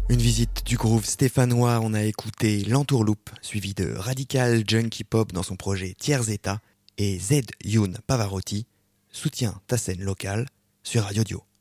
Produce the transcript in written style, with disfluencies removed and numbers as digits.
Une visite du groove stéphanois, on a écouté L'Entourloupe, suivi de Radical Junkie Pop dans son projet Tiers État, et Z Youn Pavarotti, soutient ta scène locale sur Radio Dio.